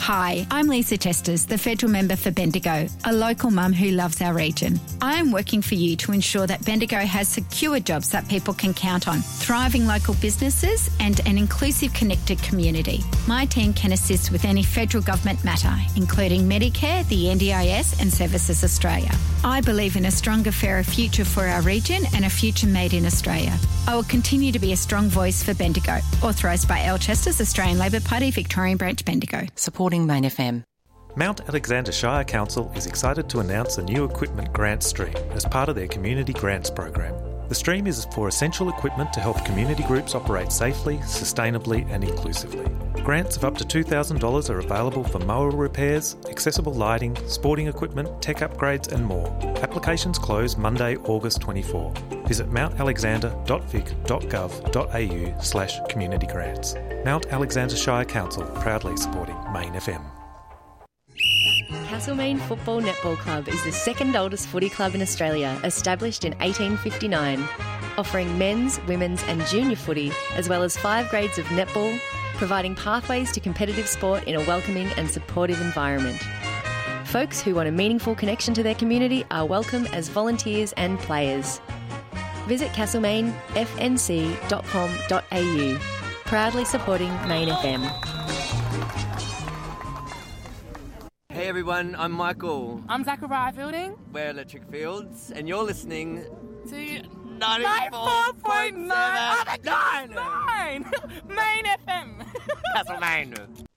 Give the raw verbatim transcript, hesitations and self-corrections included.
Hi, I'm Lisa Testers, the federal member for Bendigo, a local mum who loves our region. I am working for you to ensure that Bendigo has secure jobs that people can count on, thriving local businesses and an inclusive, connected community. My team can assist with any federal government matter, including Medicare, the N D I S and Services Australia. I believe in a stronger, fairer future for our region and a future made in Australia. I will continue to be a strong voice for Bendigo. Authorised by Alchester's Australian Labor Party, Victorian Branch, Bendigo. Supporting Main F M. Mount Alexander Shire Council is excited to announce a new equipment grant stream as part of their Community Grants program. The stream is for essential equipment to help community groups operate safely, sustainably and inclusively. Grants of up to two thousand dollars are available for mower repairs, accessible lighting, sporting equipment, tech upgrades and more. Applications close Monday, August twenty-fourth. Visit mountalexander.vic.gov.au slash community grants. Mount Alexander Shire Council, proudly supporting Main F M. Castlemaine Football Netball Club is the second oldest footy club in Australia, established in eighteen fifty-nine, offering men's, women's and junior footy, as well as five grades of netball, providing pathways to competitive sport in a welcoming and supportive environment. Folks who want a meaningful connection to their community are welcome as volunteers and players. Visit castlemaine f n c dot com dot a u, proudly supporting Main F M. Hey everyone, I'm Michael. I'm Zachariah Fielding. We're Electric Fields, and you're listening to ninety-four point nine Main F M. Castlemaine.